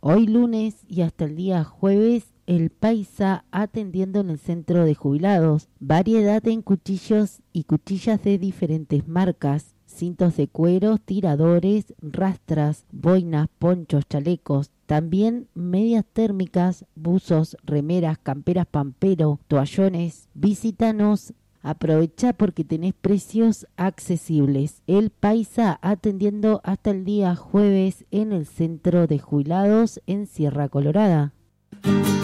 Hoy lunes y hasta el día jueves, El Paisa atendiendo en el centro de jubilados. Variedad en cuchillos y cuchillas de diferentes marcas. Cintos de cuero, tiradores, rastras, boinas, ponchos, chalecos. También medias térmicas, buzos, remeras, camperas pampero, toallones. Visítanos. Aprovecha porque tenés precios accesibles. El Paisa atendiendo hasta el día jueves en el centro de jubilados en Sierra Colorada.